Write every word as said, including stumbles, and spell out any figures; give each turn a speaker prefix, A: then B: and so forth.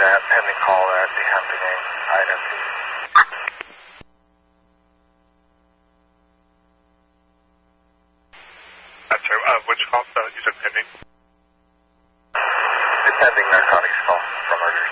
A: that, pending call at the Hampton Inn I M P.
B: I'm sorry, uh, which call? Uh, you said pending?
A: The pending narcotics call from earlier.